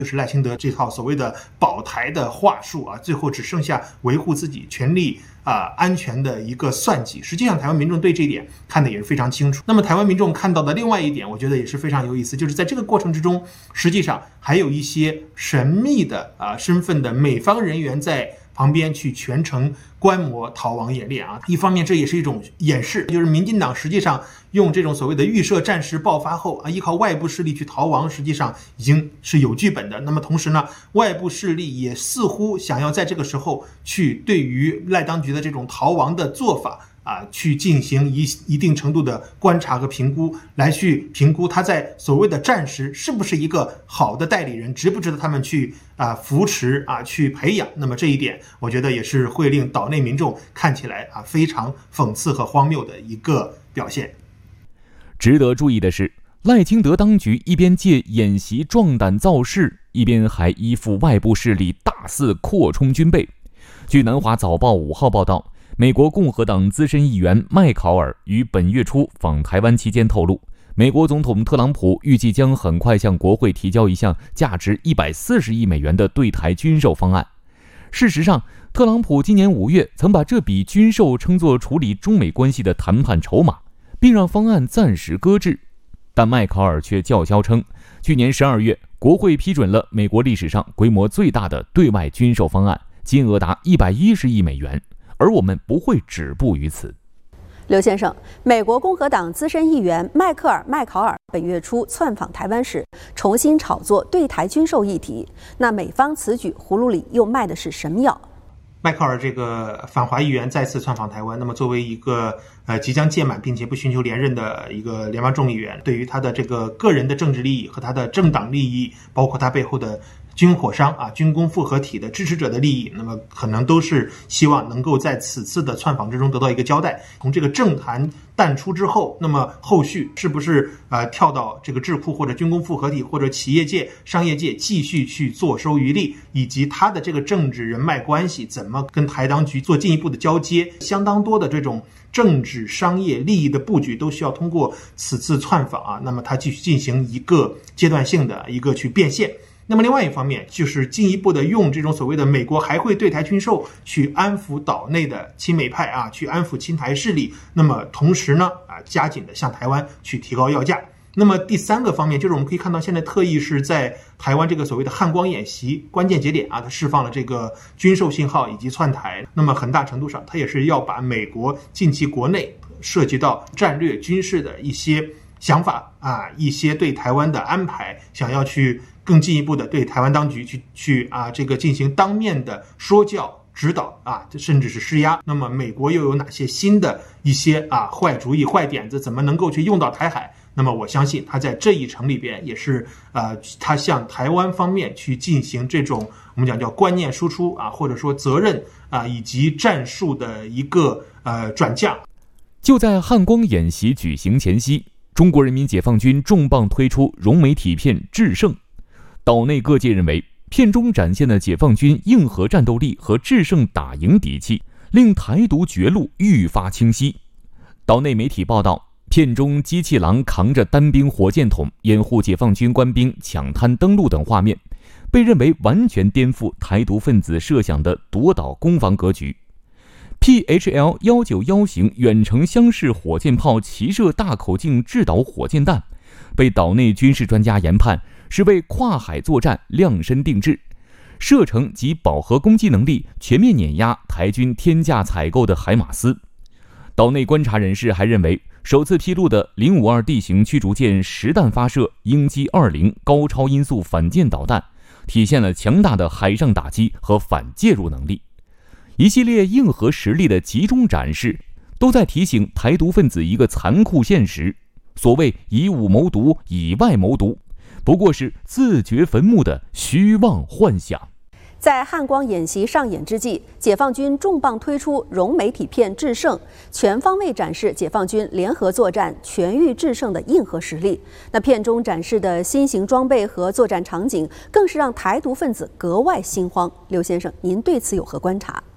就是赖清德这套所谓的保台的话术啊，最后只剩下维护自己权利安全的一个算计。实际上，台湾民众对这一点看得也是非常清楚。那么，台湾民众看到的另外一点，我觉得也是非常有意思，就是在这个过程之中，实际上还有一些神秘的身份的美方人员在旁边去全程观摩逃亡演练啊。一方面，这也是一种掩饰，就是民进党实际上用这种所谓的预设战时爆发后依靠外部势力去逃亡，实际上已经是有剧本的。那么同时呢，外部势力也似乎想要在这个时候去对于赖当局的这种逃亡的做法去进行一定程度的观察和评估，来去评估他在所谓的战时是不是一个好的代理人，值不值得他们去扶持去培养。那么这一点，我觉得也是会令岛内民众看起来非常讽刺和荒谬的一个表现。 值得注意的是，赖清德当局一边借演习壮胆造势，一边还依附外部势力大肆扩充军备。据南华早报5号报道，美国共和党资深议员麦考尔于本月初访台湾期间透露，美国总统特朗普预计将很快向国会提交一项价值140亿美元的对台军售方案。事实上，特朗普今年5月曾把这笔军售称作处理中美关系的谈判筹码，并让方案暂时搁置。但麦考尔却叫嚣称，去年12月，国会批准了美国历史上规模最大的对外军售方案，金额达110亿美元，而我们不会止步于此。 刘先生，美国共和党资深议员麦考尔本月初窜访台湾时，重新炒作对台军售议题。那美方此举葫芦里又卖的是什么药？ 麦考尔这个反华议员再次窜访台湾，那么作为一个即将届满并且不寻求连任的一个联邦众议员，对于他的这个个人的政治利益和他的政党利益，包括他背后的军火商军工复合体的支持者的利益，那么可能都是希望能够在此次的窜访之中得到一个交代。从这个政坛淡出之后，那么后续是不是跳到这个智库或者军工复合体或者企业界、商业界继续去坐收渔利，以及他的这个政治人脉关系怎么跟台当局做进一步的交接，相当多的这种政治商业利益的布局都需要通过此次窜访那么他继续进行一个阶段性的一个去变现。那么另外一方面，就是进一步的用这种所谓的美国还会对台军售去安抚岛内的亲美派去安抚亲台势力，那么同时呢加紧的向台湾去提高要价。那么第三个方面，就是我们可以看到现在特意是在台湾这个所谓的汉光演习关键节点它释放了这个军售信号以及窜台，那么很大程度上它也是要把美国近期国内涉及到战略军事的一些想法一些对台湾的安排，想要去更进一步的对台湾当局去这个进行当面的说教指导甚至是施压。那么美国又有哪些新的一些坏主意、坏点子，怎么能够去用到台海？那么我相信他在这一程里边也是他向台湾方面去进行这种我们讲叫观念输出或者说责任以及战术的一个转嫁。 就在汉光演习举行前夕，中国人民解放军重磅推出融媒体片《制胜》。岛内各界认为，片中展现的解放军硬核战斗力和制胜打赢敌气，令台独绝路愈发清晰。岛内媒体报道，片中机器狼扛着单兵火箭筒掩护解放军官兵抢滩登陆等画面，被认为完全颠覆台独分子设想的夺岛攻防格局。PHL-191型远程箱式火箭炮齐射大口径制导火箭弹，被岛内军事专家研判是为跨海作战量身定制，射程及饱和攻击能力全面碾压台军天价采购的海马斯。岛内观察人士还认为，首次披露的052D 型驱逐舰实弹发射鹰击20高超音速反舰导弹，体现了强大的海上打击和反介入能力。一系列硬核实力的集中展示，都在提醒台独分子一个残酷现实：所谓以武谋独、以外谋独，不过是自掘坟墓的虚妄幻想。 在汉光演习上演之际，解放军重磅推出融媒体片《制胜》，全方位展示解放军联合作战、全域制胜的硬核实力。那片中展示的新型装备和作战场景，更是让台独分子格外心慌。刘先生，您对此有何观察？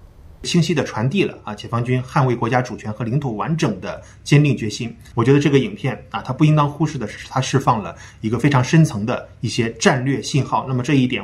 清晰地传递了解放军捍卫国家主权和领土完整的坚定决心。我觉得这个影片它不应当忽视的是，它释放了一个非常深层的一些战略信号。那么这一点